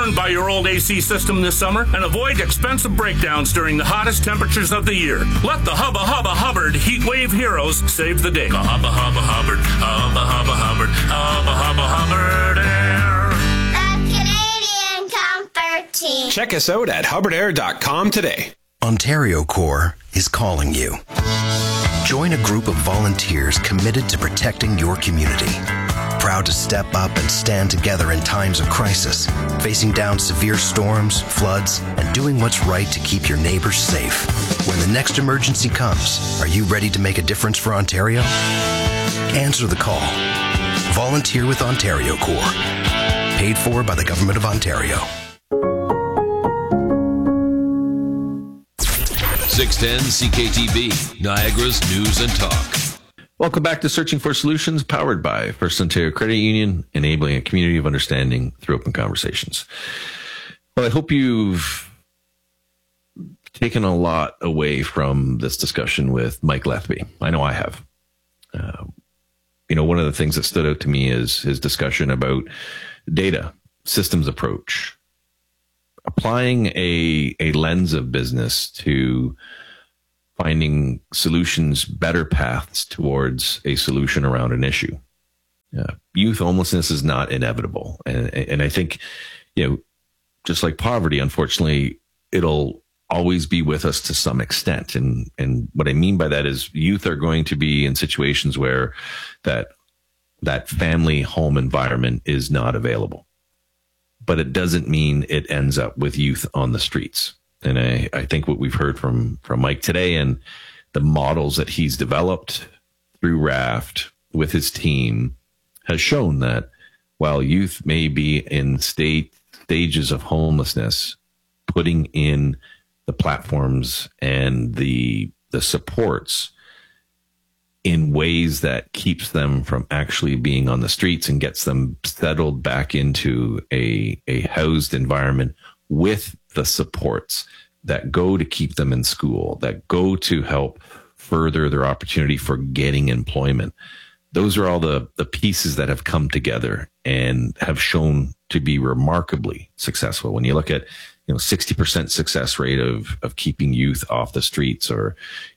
burned by your old AC system this summer and avoid expensive breakdowns during the hottest temperatures of the year. Let the Hubba Hubba Hubbard Heat Wave Heroes save the day. Hubba Hubba Hubbard, Hubba Hubba Hubbard, Hubba Hubba Hubbard Air. The Canadian Comfort Team. Check us out at hubbardair.com today. Ontario Corps is calling you. Join a group of volunteers committed to protecting your community. Proud to step up and stand together in times of crisis, facing down severe storms, floods, and doing what's right to keep your neighbors safe. When the next emergency comes, are you ready to make a difference for Ontario? Answer the call. Volunteer with Ontario Corps. Paid for by the Government of Ontario. 610 CKTV, Niagara's News and Talk. Welcome back to Searching for Solutions, powered by First Ontario Credit Union, enabling a community of understanding through open conversations. Well, I hope you've taken a lot away from this discussion with Mike Lethby. I know I have. One of the things that stood out to me is his discussion about data, systems approach, applying a lens of business to finding solutions, better paths towards a solution around an issue. Youth homelessness is not inevitable. And I think, just like poverty, unfortunately, it'll always be with us to some extent. And what I mean by that is youth are going to be in situations where that family home environment is not available. But it doesn't mean it ends up with youth on the streets. And I think what we've heard from Mike today and the models that he's developed through RAFT with his team has shown that while youth may be in stages of homelessness, putting in the platforms and the supports in ways that keeps them from actually being on the streets and gets them settled back into a housed environment with the supports that go to keep them in school, that go to help further their opportunity for getting employment. Those are all the pieces that have come together and have shown to be remarkably successful. When you look at 60% success rate of keeping youth off the streets, or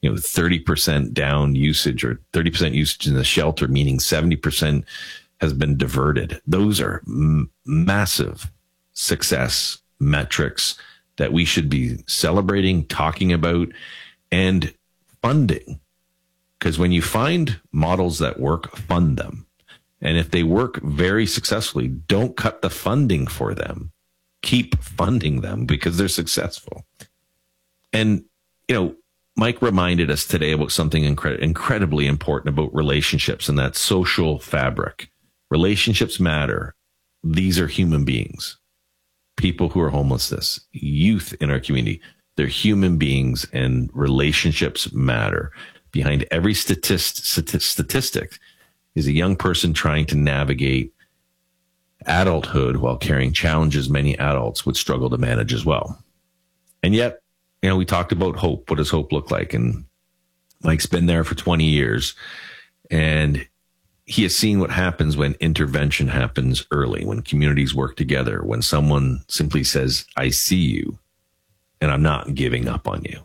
30% down usage, or 30% usage in the shelter, meaning 70% has been diverted. Those are massive success metrics that we should be celebrating, talking about, and funding. Because when you find models that work, fund them. And if they work very successfully, don't cut the funding for them. Keep funding them because they're successful. And, Mike reminded us today about something incredibly important about relationships and that social fabric. Relationships matter. These are human beings. People who are homeless, youth in our community, they're human beings, and relationships matter. Behind every statistic is a young person trying to navigate adulthood while carrying challenges many adults would struggle to manage as well. And yet, we talked about hope. What does hope look like? And Mike's been there for 20 years, and he has seen what happens when intervention happens early, when communities work together, when someone simply says, I see you, and I'm not giving up on you.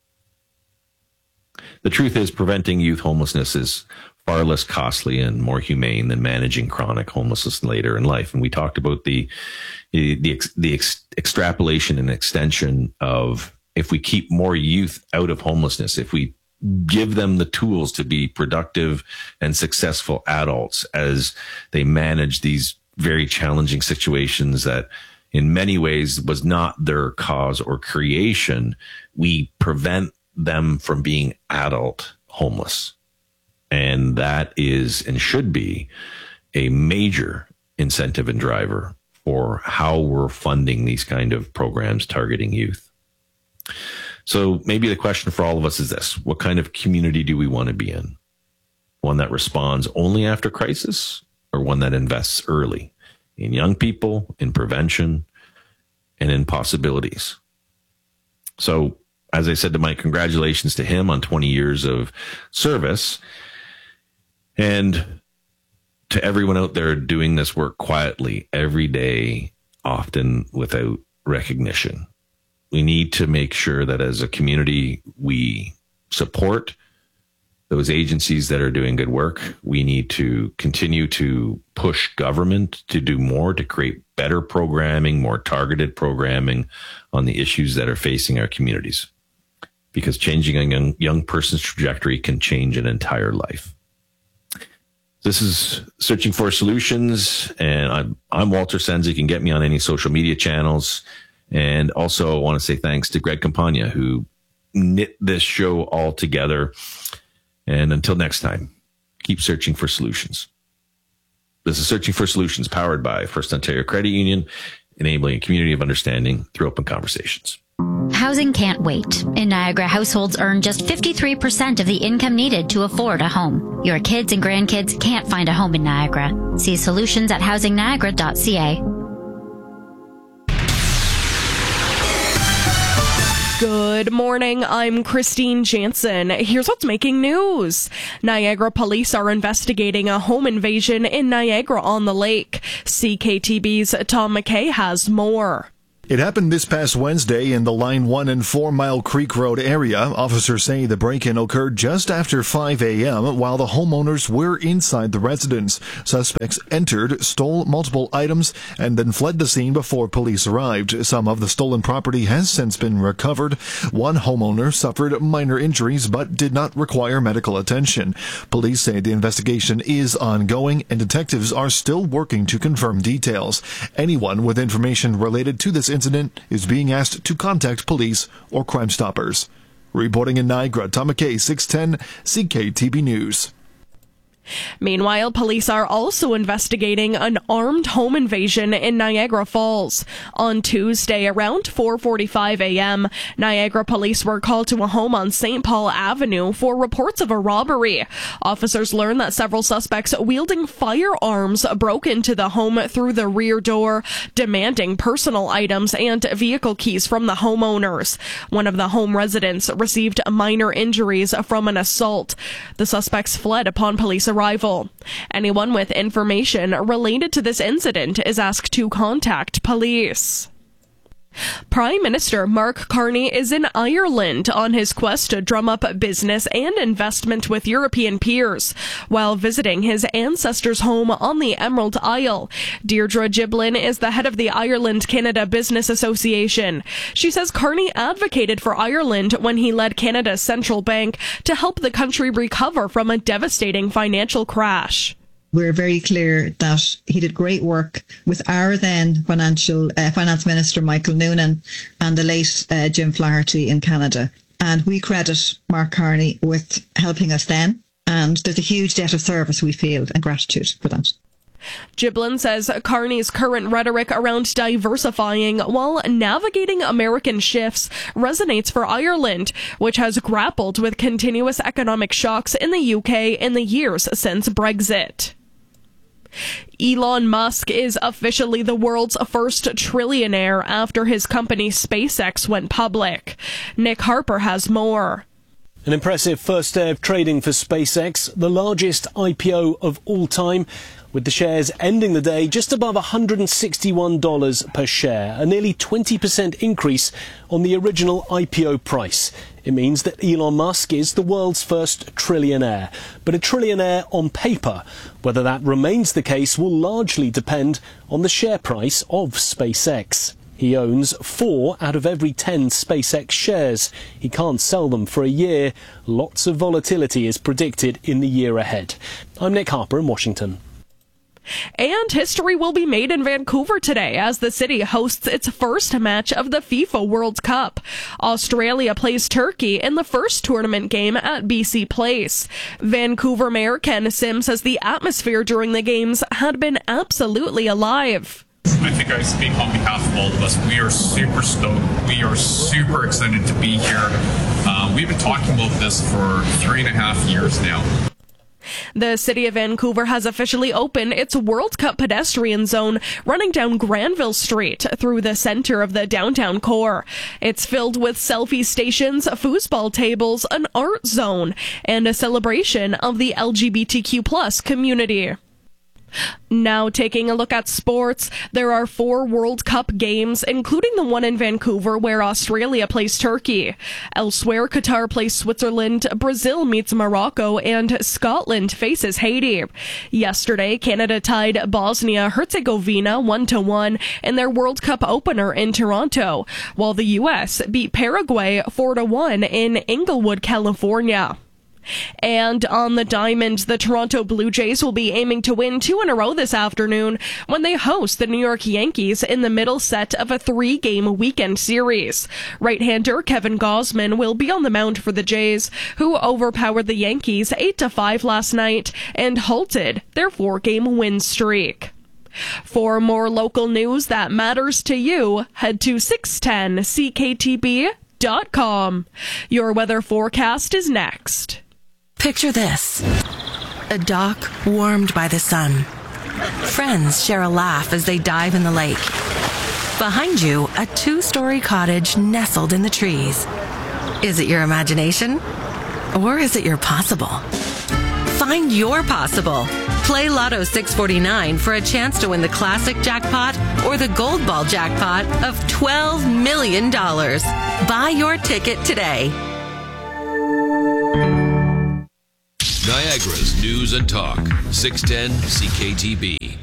The truth is, preventing youth homelessness is far less costly and more humane than managing chronic homelessness later in life. And we talked about the extrapolation and extension of, if we keep more youth out of homelessness, if we give them the tools to be productive and successful adults as they manage these very challenging situations that in many ways was not their cause or creation, we prevent them from being adult homeless. And that is and should be a major incentive and driver for how we're funding these kind of programs targeting youth. So maybe the question for all of us is this: what kind of community do we want to be in? One that responds only after crisis, or one that invests early in young people, in prevention, and in possibilities? So, as I said to Mike, congratulations to him on 20 years of service. And to everyone out there doing this work quietly every day often without recognition. We need to make sure that as a community, we support those agencies that are doing good work. We need to continue to push government to do more, to create better programming, more targeted programming on the issues that are facing our communities. Because changing a young person's trajectory can change an entire life. This is Searching for Solutions, and I'm Walter Senza. You can get me on any social media channels. And also I want to say thanks to Greg Campagna, who knit this show all together. And until next time, keep searching for solutions. This is Searching for Solutions, powered by First Ontario Credit Union, enabling a community of understanding through open conversations. Housing can't wait. In Niagara, households earn just 53% of the income needed to afford a home. Your kids and grandkids can't find a home in Niagara. See solutions at housingniagara.ca. Good morning, I'm Christine Jansen. Here's what's making news. Niagara police are investigating a home invasion in Niagara-on-the-Lake. CKTB's Tom McKay has more. It happened this past Wednesday in the Line 1 and 4 Mile Creek Road area. Officers say the break-in occurred just after 5 a.m. while the homeowners were inside the residence. Suspects entered, stole multiple items, and then fled the scene before police arrived. Some of the stolen property has since been recovered. One homeowner suffered minor injuries but did not require medical attention. Police say the investigation is ongoing and detectives are still working to confirm details. Anyone with information related to this incident is being asked to contact police or Crime Stoppers. Reporting in Niagara, Tom McKay, 610 CKTB News. Meanwhile, police are also investigating an armed home invasion in Niagara Falls. On Tuesday, around 4:45 a.m., Niagara police were called to a home on St. Paul Avenue for reports of a robbery. Officers learned that several suspects wielding firearms broke into the home through the rear door, demanding personal items and vehicle keys from the homeowners. One of the home residents received minor injuries from an assault. The suspects fled upon police arrival. Anyone with information related to this incident is asked to contact police. Prime Minister Mark Carney is in Ireland on his quest to drum up business and investment with European peers while visiting his ancestors' home on the Emerald Isle. Deirdre Giblin is the head of the Ireland-Canada Business Association. She says Carney advocated for Ireland when he led Canada's central bank to help the country recover from a devastating financial crash. We're very clear that he did great work with our then finance minister, Michael Noonan, and the late Jim Flaherty in Canada. And we credit Mark Carney with helping us then. And there's a huge debt of service we feel and gratitude for that. Giblin says Carney's current rhetoric around diversifying while navigating American shifts resonates for Ireland, which has grappled with continuous economic shocks in the UK in the years since Brexit. Elon Musk is officially the world's first trillionaire after his company SpaceX went public. Nick Harper has more. An impressive first day of trading for SpaceX, the largest IPO of all time, with the shares ending the day just above $161 per share, a nearly 20% increase on the original IPO price. It means that Elon Musk is the world's first trillionaire, but a trillionaire on paper. Whether that remains the case will largely depend on the share price of SpaceX. He owns 4 out of every 10 SpaceX shares. He can't sell them for a year. Lots of volatility is predicted in the year ahead. I'm Nick Harper in Washington. And history will be made in Vancouver today as the city hosts its first match of the FIFA World Cup. Australia plays Turkey in the first tournament game at BC Place. Vancouver Mayor Ken Sim says the atmosphere during the games had been absolutely alive. I think I speak on behalf of all of us. We are super stoked. We are super excited to be here. We've been talking about this for 3.5 years now. The city of Vancouver has officially opened its World Cup pedestrian zone running down Granville Street through the center of the downtown core. It's filled with selfie stations, foosball tables, an art zone, and a celebration of the LGBTQ+ community. Now taking a look at sports, there are 4 World Cup games, including the one in Vancouver where Australia plays Turkey. Elsewhere, Qatar plays Switzerland, Brazil meets Morocco, and Scotland faces Haiti. Yesterday, Canada tied Bosnia-Herzegovina 1-1 in their World Cup opener in Toronto, while the U.S. beat Paraguay 4-1 in Inglewood, California. And on the diamond, the Toronto Blue Jays will be aiming to win 2 in a row this afternoon when they host the New York Yankees in the middle set of a 3-game weekend series. Right-hander Kevin Gausman will be on the mound for the Jays, who overpowered the Yankees 8-5 last night and halted their 4-game win streak. For more local news that matters to you, head to 610ckTB.com. Your weather forecast is next. Picture this. A dock warmed by the sun. Friends share a laugh as they dive in the lake. Behind you, a 2-story cottage nestled in the trees. Is it your imagination? Or is it your possible? Find your possible. Play Lotto 649 for a chance to win the classic jackpot or the gold ball jackpot of $12 million. Buy your ticket today. Niagara's News and Talk, 610 CKTB.